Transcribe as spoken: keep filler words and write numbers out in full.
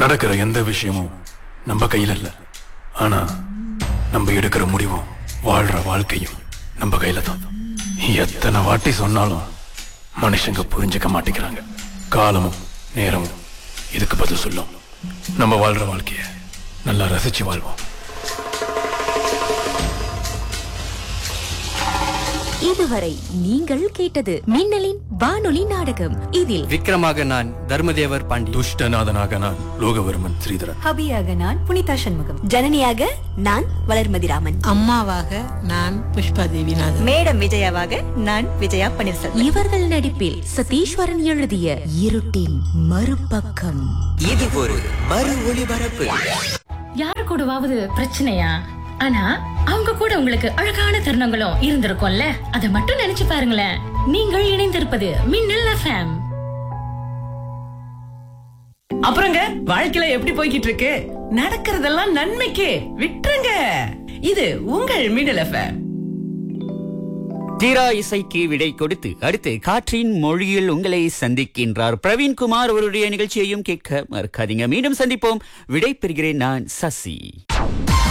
நடக்கிற எந்த விஷயமும் நம்ம கையில இல்ல. ஆனா நம்ம எடுக்கிற முடிவும் வாழ்ற வாழ்க்கையும் நம்ம கையில தான். எத்தனை வாட்டி சொன்னாலும் மனுஷங்க புரிஞ்சுக்க மாட்டேங்கிறாங்க. காலமும் நேரமும் இதுக்கு பதில் சொல்லும். நம்ம வாழ்ற வாழ்க்கைய நல்லா ரசிச்சு வாழ்வோம். இதுவரை நீங்கள் கேட்டது மின்னலின் வானொலி நாடகம். இதில் விக்ரமாக நான் தர்மதேவர் பாண்டி, துஷ்டநாதனாக நான் லோகவர்மன் ஸ்ரீதரன், ஹபியாக நான் புனிதா சண்முகம், ஜனனியாக நான் வளர்மதி ராமன், அம்மாவாக நான் புஷ்பா தேவிநாதன், மேடம் விஜயாவாக நான் விஜயா பன்னீர்செல்வம். இவர்கள் நடிப்பில் சதீஸ்வரன் எழுதிய இருட்டின் மறுபக்கம். இது ஒரு மறு ஒளிபரப்பு. யாரு கூடவாவது பிரச்சனையா? ஆனா அவங்க கூட உங்களுக்கு அழகான தருணங்களும் இருந்திருக்கும்ல. அதை மட்டும் நினைச்சு பாருங்களேன். நீங்கள் இணைந்திருப்பது மின்னல் எஃப்எம். அப்புறங்க வாழ்க்கையில எப்படி போய்கிட்டு இருக்கு? நடக்கிறதெல்லாம் நன்மைக்கு விட்டுருங்க. இது உங்கள் மின்னல் எஃப்எம். தீரா இசைக்கு விடை கொடுத்து அடுத்து காற்றின் மொழியில் உங்களை சந்திக்கின்றார் பிரவீன்குமார். அவருடைய நிகழ்ச்சியையும் கேட்க மறக்காதீங்க. மீண்டும் சந்திப்போம். விடை பெறுகிறேன் நான் சசி.